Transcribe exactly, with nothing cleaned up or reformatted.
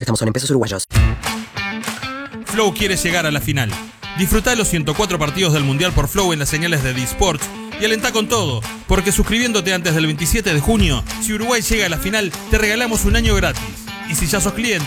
préstamos son en pesos uruguayos. Flow quiere llegar a la final. Disfrutá los ciento cuatro partidos del Mundial por Flow en las señales de D-Sports y alentá con todo, porque suscribiéndote antes del veintisiete de junio, si Uruguay llega a la final, te regalamos un año gratis. Y si ya sos cliente,